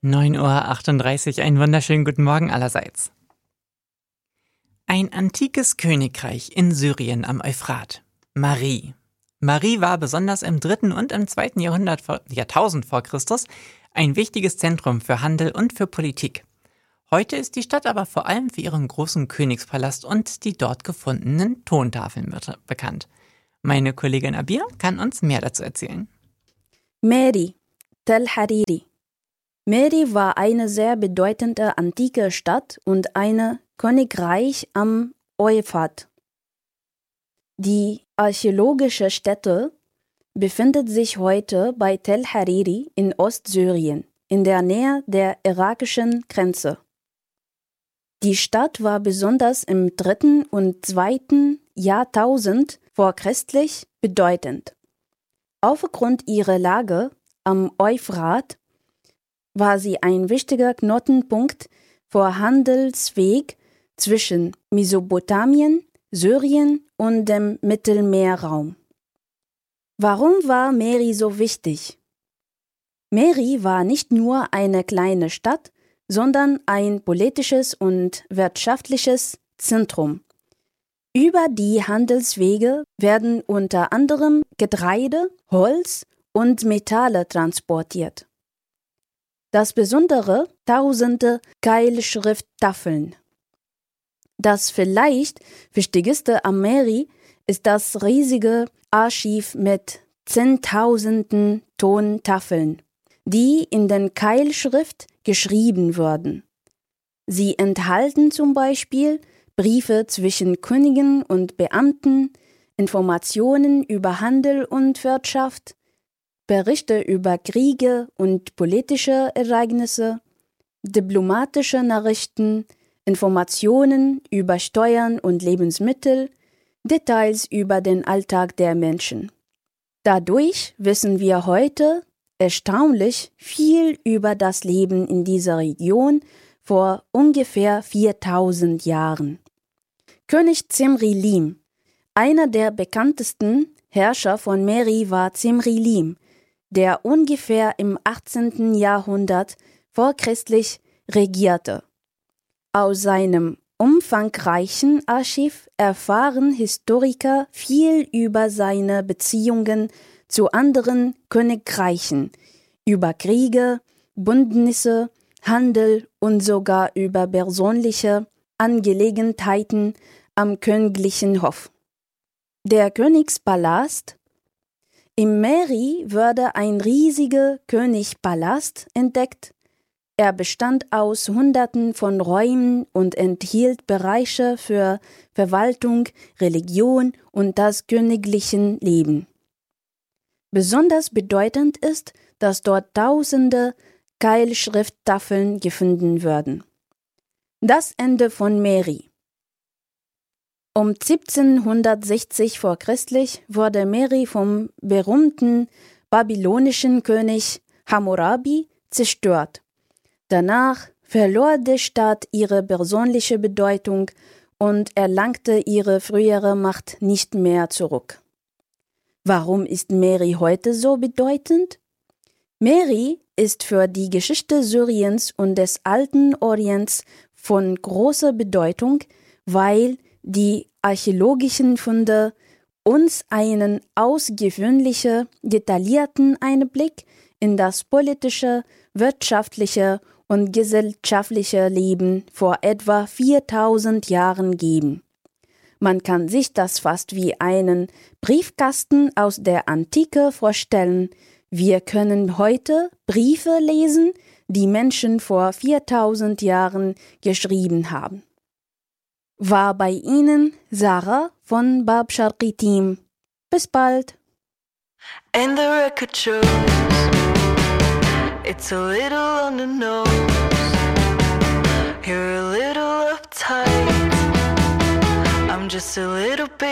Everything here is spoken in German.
9:38 Uhr, einen wunderschönen guten Morgen allerseits. Ein antikes Königreich in Syrien am Euphrat. Marie. Marie war besonders im 3. und im 2. Jahrtausend vor Christus ein wichtiges Zentrum für Handel und für Politik. Heute ist die Stadt aber vor allem für ihren großen Königspalast und die dort gefundenen Tontafeln bekannt. Meine Kollegin Abir kann uns mehr dazu erzählen. Mary, Tel Hariri. Mary war eine sehr bedeutende antike Stadt und ein Königreich am Euphrat. Die archäologische Stätte befindet sich heute bei Tel Hariri in Ostsyrien, in der Nähe der irakischen Grenze. Die Stadt war besonders im 3. und 2. Jahrtausend vor Christus bedeutend. Aufgrund ihrer Lage am Euphrat war sie ein wichtiger Knotenpunkt für Handelsweg zwischen Mesopotamien, Syrien und dem Mittelmeerraum. Warum war Mary so wichtig? Mary war nicht nur eine kleine Stadt, sondern ein politisches und wirtschaftliches Zentrum. Über die Handelswege werden unter anderem Getreide, Holz und Metalle transportiert. Das Besondere: tausende Keilschrifttafeln. Das vielleicht wichtigste am Mary ist das riesige Archiv mit Zehntausenden Tontafeln, die in den Keilschrift geschrieben wurden. Sie enthalten zum Beispiel Briefe zwischen Königen und Beamten, Informationen über Handel und Wirtschaft, Berichte über Kriege und politische Ereignisse, diplomatische Nachrichten, Informationen über Steuern und Lebensmittel, Details über den Alltag der Menschen. Dadurch wissen wir heute erstaunlich viel über das Leben in dieser Region vor ungefähr 4000 Jahren. König Zimri-Lim, einer der bekanntesten Herrscher von Mary, war Zimri-Lim, der ungefähr im 18. Jahrhundert vor Christus regierte. Aus seinem umfangreichen Archiv erfahren Historiker viel über seine Beziehungen zu anderen Königreichen, über Kriege, Bündnisse, Handel und sogar über persönliche Angelegenheiten am königlichen Hof. Der Königspalast. Im Mary wurde ein riesiger Königspalast entdeckt. Er bestand aus Hunderten von Räumen und enthielt Bereiche für Verwaltung, Religion und das königliche Leben. Besonders bedeutend ist, dass dort tausende Keilschrifttafeln gefunden wurden. Das Ende von Mary. Um 1760 vor Christus wurde Mary vom berühmten babylonischen König Hammurabi zerstört. Danach verlor die Stadt ihre persönliche Bedeutung und erlangte ihre frühere Macht nicht mehr zurück. Warum ist Mary heute so bedeutend? Mary ist für die Geschichte Syriens und des Alten Orients von großer Bedeutung, weil die archäologischen Funde uns einen außergewöhnlichen, detaillierten Einblick in das politische, wirtschaftliche und gesellschaftliche Leben vor etwa 4000 Jahren geben. Man kann sich das fast wie einen Briefkasten aus der Antike vorstellen. Wir können heute Briefe lesen, die Menschen vor 4000 Jahren geschrieben haben. War bei Ihnen Sarah von Bab Sharqi Team. Bis bald. And the record shows it's a little on the nose. You're a little uptight. I'm just a little bit